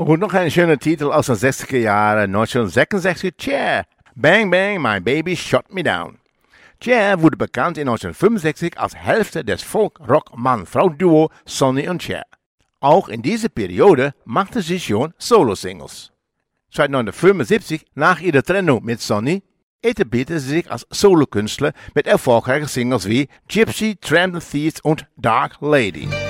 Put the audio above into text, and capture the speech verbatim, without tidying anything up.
Und noch ein schöner Titel aus den sechziger Jahren, neunzehnhundertsechsundsechzig, Cher. Bang Bang, My Baby Shot Me Down. Cher wurde bekannt in neunzehnhundertfünfundsechzig als Hälfte des Folk-Rock-Mann-Frau-Duo Sonny und Cher. Auch in dieser Periode machte sie schon Solo-Singles. Seit neunzehnhundertfünfundsiebzig, nach ihrer Trennung mit Sonny, etablierte sie sich als Solokünstler mit erfolgreichen Singles wie Gypsy, Tramp the Thieves und Dark Lady.